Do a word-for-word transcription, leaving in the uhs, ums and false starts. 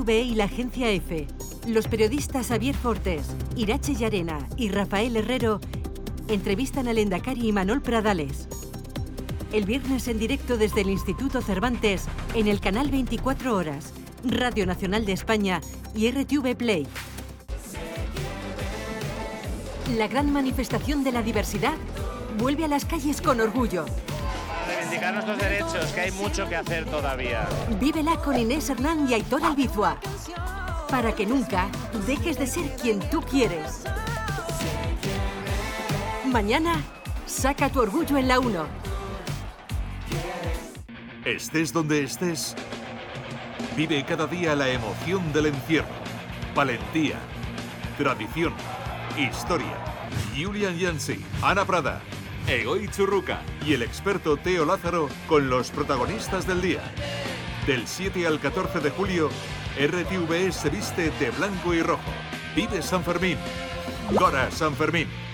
V E y la agencia EFE, los periodistas Javier Fortes, Irache Llarena y Rafael Herrero entrevistan al Lehendakari Imanol Pradales. El viernes en directo desde el Instituto Cervantes en el canal veinticuatro horas, Radio Nacional de España y R T V Play. La gran manifestación de la diversidad vuelve a las calles con orgullo. Reivindicar nuestros derechos, que hay mucho que hacer todavía. Vívela con Inés Hernán y Aitor Albizua, para que nunca dejes de ser quien tú quieres. Mañana, saca tu orgullo en la uno. Estés donde estés, vive cada día la emoción del encierro. Valentía, tradición, historia. Julian Yancy, Ana Prada, Egoy Churruca y el experto Teo Lázaro con los protagonistas del día. Del siete al catorce de julio, R T V E se viste de blanco y rojo. Vive San Fermín. Gora San Fermín.